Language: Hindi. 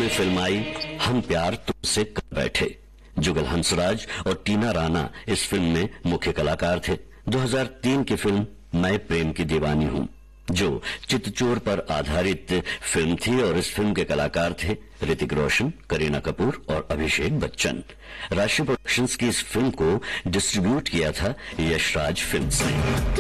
फिल्म आई हम प्यार तुमसे कर बैठे। जुगल हंसराज और टीना राणा इस फिल्म में मुख्य कलाकार थे। 2003 की फिल्म मैं प्रेम की दीवानी हूं, जो चितचोर पर आधारित फिल्म थी और इस फिल्म के कलाकार थे ऋतिक रोशन, करीना कपूर और अभिषेक बच्चन। राष्ट्रीय प्रोडक्शंस की इस फिल्म को डिस्ट्रीब्यूट किया था यशराज फिल्म्स ने।